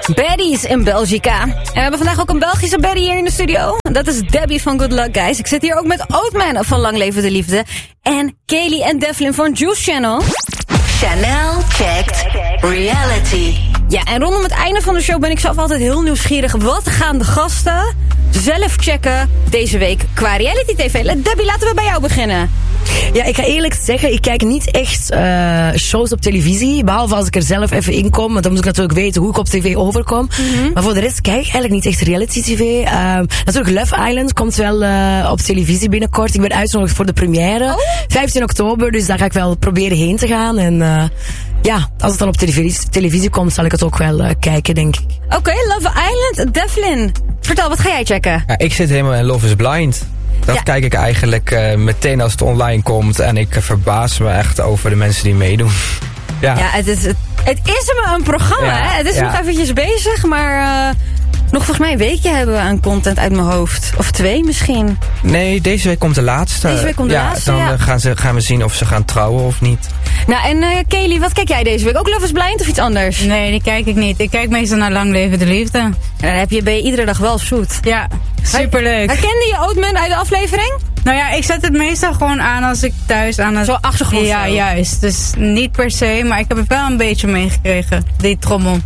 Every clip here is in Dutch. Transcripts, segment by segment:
Baddies in Belgica. En we hebben vandaag ook een Belgische baddie hier in de studio. Dat is Debbie van Good Luck Guys. Ik zit hier ook met Oatman van Lang Leven de Liefde. En Kaylee en Devlin van Juice Channel. Chanel checked reality. Ja, en rondom het einde van de show ben ik zelf altijd heel nieuwsgierig. Wat gaan de gasten zelf checken deze week qua reality tv? Debbie, laten we bij jou beginnen. Ja, ik ga eerlijk zeggen, ik kijk niet echt shows op televisie. Behalve als ik er zelf even in kom. Want dan moet ik natuurlijk weten hoe ik op tv overkom. Mm-hmm. Maar voor de rest kijk ik eigenlijk niet echt reality tv. Natuurlijk Love Island komt wel op televisie binnenkort. Ik ben uitgenodigd voor de première. 15 oktober, dus daar ga ik wel proberen heen te gaan. En ja, als het dan op televisie komt, zal ik het ook wel kijken, denk ik. Oké, Love Island. Devlin, vertel, wat ga jij checken? Ja, ik zit helemaal in Love is Blind. Dat kijk ik eigenlijk meteen als het online komt. En ik verbaas me echt over de mensen die meedoen. Ja, het is een programma, hè? Het is nog eventjes bezig, maar nog volgens mij een weekje hebben we aan content uit mijn hoofd. Of 2 misschien. Nee, deze week komt de laatste. Deze week komt de laatste, dan gaan we zien of ze gaan trouwen of niet. Nou, en Kaylee, wat kijk jij deze week? Ook Love is Blind of iets anders? Nee, die kijk ik niet. Ik kijk meestal naar Lang Leven de Liefde. En dan ben je iedere dag wel zoet. Ja, superleuk. Herkende je Oatman uit de aflevering? Nou ja, ik zet het meestal gewoon aan als ik thuis aan het... Zo achtergrond. Ja, juist. Dus niet per se, maar ik heb het wel een beetje meegekregen, die trommel.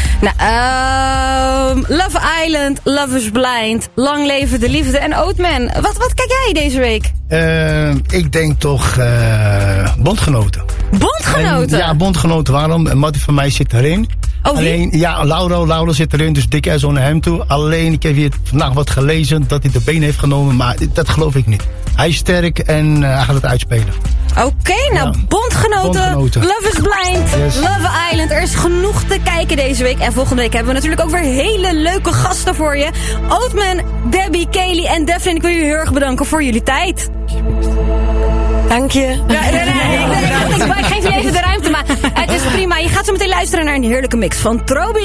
Nou, Love Island, Love is Blind, Lang Leven de Liefde en Oatman. Wat kijk jij deze week? Ik denk toch Bondgenoten. Bondgenoten? Ja, Bondgenoten. Waarom? Mattie van mij zit erin. Oh, alleen, ja, Laura zit erin, dus dikke zo naar hem toe. Alleen, ik heb hier vandaag wat gelezen dat hij de been heeft genomen, maar dat geloof ik niet. Hij is sterk en hij gaat het uitspelen. Oké, nou, Bondgenoten, Love is Blind, yes. Love Island. Er is genoeg te kijken deze week. En volgende week hebben we natuurlijk ook weer hele leuke gasten voor je. Oatman, Debbie, Kaylee en Devlin, ik wil jullie heel erg bedanken voor jullie tijd. Dank je. Ik geef je even de ruimte, maar het is prima. Je gaat zo meteen luisteren naar een heerlijke mix van Trobi.